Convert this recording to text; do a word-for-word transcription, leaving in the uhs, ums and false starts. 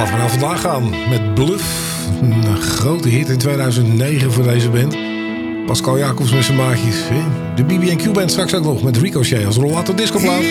vanaf vandaag gaan met Bluff. Een grote hit in tweeduizend negen voor deze band. Pascal Jacobs met zijn maatjes. De B B en Q Band straks ook nog met Ricochet als rollator discoplaat.